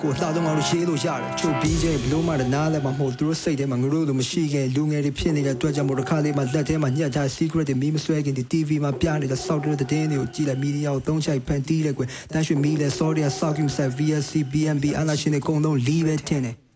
ကိုလှတော့ငါတို့ရေးလို့ရတယ်ချုပ်ပြီးချင်းဘလို့မှတနားလည်းမဟုတ်သူတို့စိတ်ထဲမှာငါတို့လိုမရှိခင်လူငယ်တွေဖြစ်နေတဲ့အတွက်ကြောင့်မို့တစ်ခါလေးမှလက်ထဲမှာညှက်ထား secret တွေမီးမဆွဲခင်ဒီ TV မှာပြနေတဲ့ soft တဲ့တဲ့တွေကိုကြည့်လိုက်မီဒီယာကိုသုံးချိုက်ဖန်တီးတယ်ကွယ်တန်းရွှေမီးလဲ sorry ဆောက်ကိမဆက် VSC BNB အလားရှင်တွေအကုန်လုံးလီးပဲထင်တယ်